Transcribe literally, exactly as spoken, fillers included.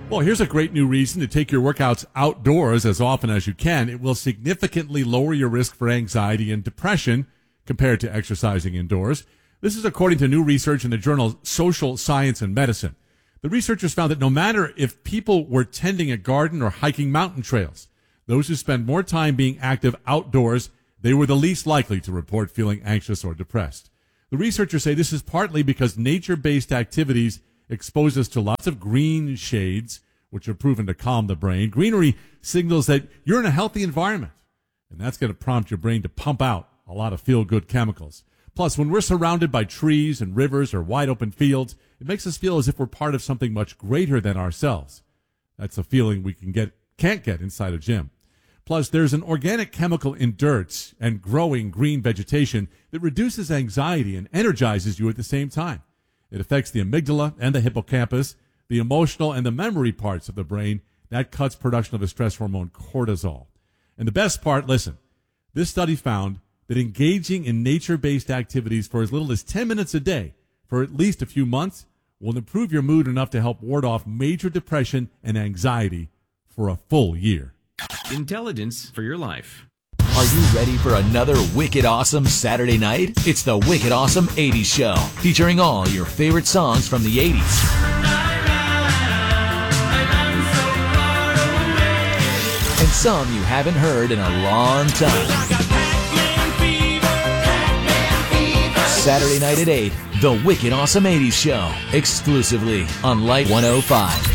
Well, here's a great new reason to take your workouts outdoors as often as you can. It will significantly lower your risk for anxiety and depression compared to exercising indoors. This is according to new research in the journal Social Science and Medicine. The researchers found that no matter if people were tending a garden or hiking mountain trails, those who spend more time being active outdoors, they were the least likely to report feeling anxious or depressed. The researchers say this is partly because nature-based activities expose us to lots of green shades, which are proven to calm the brain. Greenery signals that you're in a healthy environment, and that's going to prompt your brain to pump out a lot of feel-good chemicals. Plus, when we're surrounded by trees and rivers or wide-open fields, it makes us feel as if we're part of something much greater than ourselves. That's a feeling we can get, can't get inside a gym. Plus, there's an organic chemical in dirt and growing green vegetation that reduces anxiety and energizes you at the same time. It affects the amygdala and the hippocampus, the emotional and the memory parts of the brain. That cuts production of the stress hormone cortisol. And the best part, listen, this study found that engaging in nature-based activities for as little as ten minutes a day for at least a few months will improve your mood enough to help ward off major depression and anxiety for a full year. Intelligence for your life. Are you ready for another wicked awesome Saturday night? It's the Wicked Awesome eighties Show, featuring all your favorite songs from the eighties. And some you haven't heard in a long time. Saturday night at eight, the Wicked Awesome eighties Show, exclusively on Light one oh five.